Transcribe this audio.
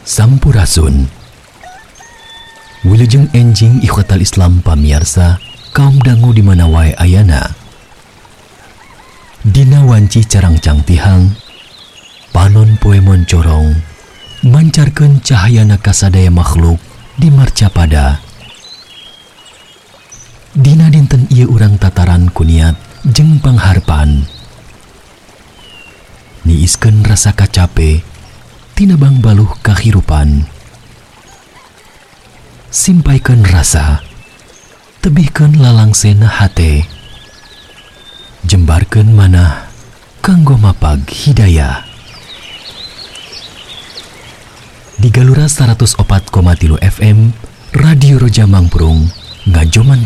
Sampurasun. Wilujeng enjing ikhwatal Islam pamiarsa kaum dangu di mana wae ayana. Dina wanci carangcang tihang, panon poe moncorong, mancarkeun cahayana kasadaya makhluk di marcapada. Dina dinten ieu urang tataran kuniat jeung pangharpan. Niiskeun rasa kacape tina bangbaluh kahirupan. Simpaikeun rasa, tebihkeun lalangsena hate. Jembarkeun manah kanggo mapag hidayah. Di Galura 104,3 FM Radio Roja Mangprung ngajoman